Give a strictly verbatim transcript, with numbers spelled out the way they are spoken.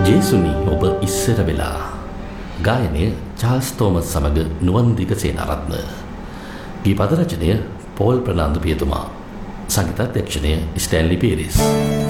ජේසුනි ඔබ ඉස්සර වෙලා ගායනය චාල්ස් තෝමස් සමග නුවන් දිගසේනාරත්න. ගී පද රචනය පෝල් ප්‍රනාන්දු පියතුමා. සංගීතාධ්‍යක්ෂණය ස්ටැන්ලි පීරිස්.